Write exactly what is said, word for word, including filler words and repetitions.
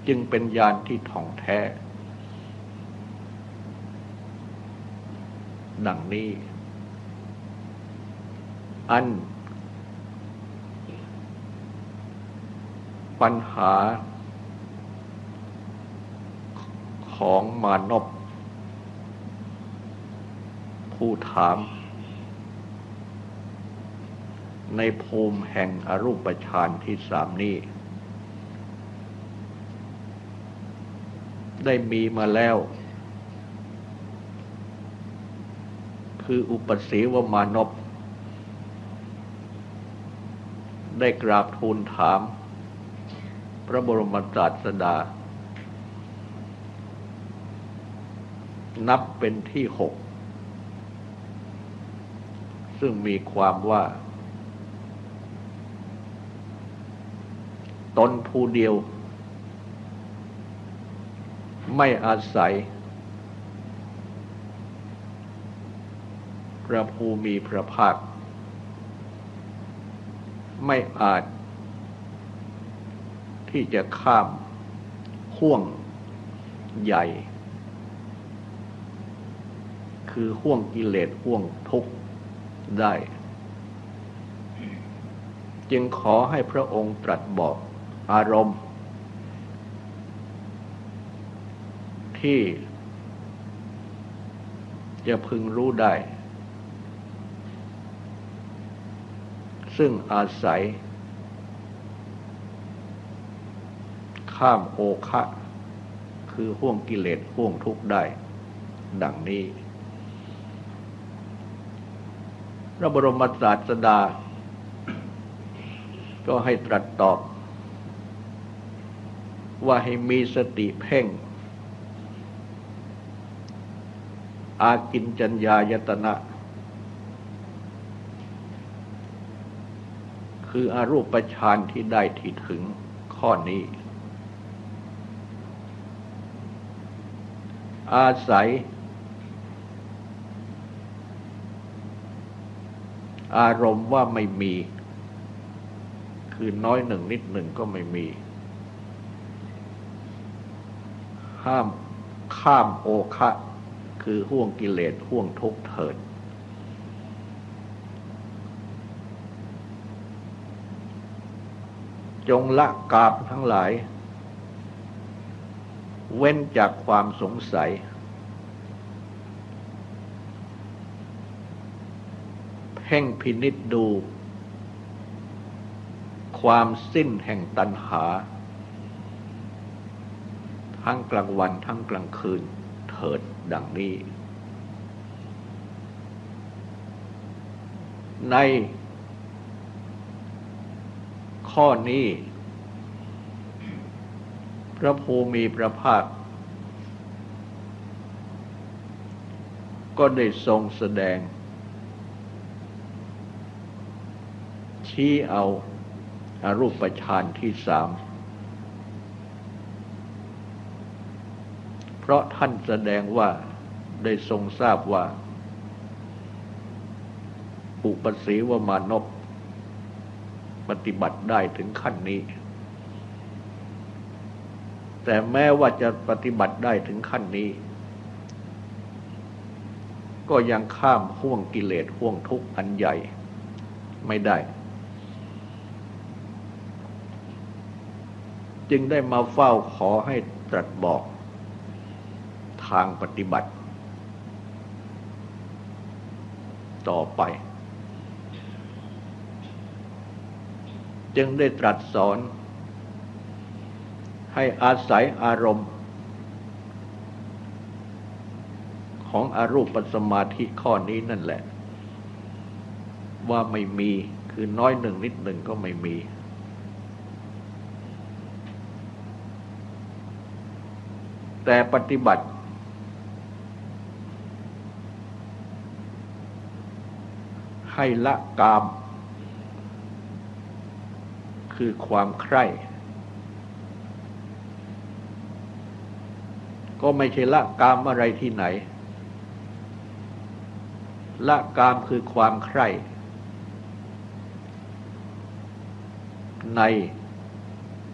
จึงเป็นญาณที่ท่องแท้ดังนี้อันปัญหาของมานพผู้ถามในภูมิแห่งอรูปฌานที่สามนี้ได้มีมาแล้วคืออุปสีวมานพได้กราบทูลถามพระบรมศาสดานับเป็นที่หกซึ่งมีความว่าตนผู้เดียวไม่อาศัยพระภูมิพระภาคไม่อาจที่จะข้ามห่วงใหญ่คือห่วงกิเลสห่วงทุกข์ได้จึงขอให้พระองค์ตรัสบอกอารมณ์ที่จะพึงรู้ได้ซึ่งอาศัยข้ามโอคะคือห่วงกิเลสห่วงทุกข์ได้ดังนี้พระบรมศาสดาก็ให้ตรัสตอบว่าให้มีสติเพ่งอากิญจัญญายตนะคืออรูปฌานที่ได้ที่ถึงข้อนี้อาศัยอารมณ์ว่าไม่มีคือน้อยหนึ่งนิดหนึ่งก็ไม่มีห้ามข้ามโอคะคือห่วงกิเลสห่วงทุกข์เถิดจงละกามทั้งหลายเว้นจากความสงสัยเพ่งพินิจดูความสิ้นแห่งตัณหาทั้งกลางวันทั้งกลางคืนเถิดดังนี้ในข้อนี้พระภูมิพระภาคก็ได้ทรงแสดงชี้เอาอรูปฌานที่สามเพราะท่านแสดงว่าได้ทรงทราบว่าอุปสีวมานพปฏิบัติได้ถึงขั้นนี้แต่แม้ว่าจะปฏิบัติได้ถึงขั้นนี้ก็ยังข้ามห่วงกิเลสห่วงทุกข์อันใหญ่ไม่ได้จึงได้มาเฝ้าขอให้ตรัสบอกทางปฏิบัติต่อไปจึงได้ตรัสสอนให้อาศัยอารมณ์ของอรูปสมาธิข้อนี้นั่นแหละว่าไม่มีคือน้อยหนึ่งนิดหนึ่งก็ไม่มีแต่ปฏิบัติให้ละกามคือความใคร่ก็ไม่ใช่ละกามอะไรที่ไหนละกามคือความใคร่ใน